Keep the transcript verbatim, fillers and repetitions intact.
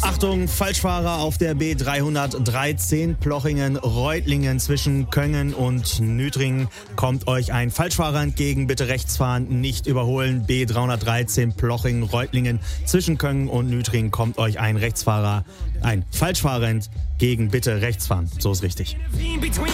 Achtung, Falschfahrer auf der B dreihundertdreizehn Plochingen-Reutlingen zwischen Köngen und Nütringen. Kommt euch ein Falschfahrer entgegen, bitte rechts fahren, nicht überholen. B dreihundertdreizehn Plochingen-Reutlingen zwischen Köngen und Nütringen. Kommt euch ein Rechtsfahrer, ein Falschfahrer entgegen, bitte rechts fahren. So ist richtig.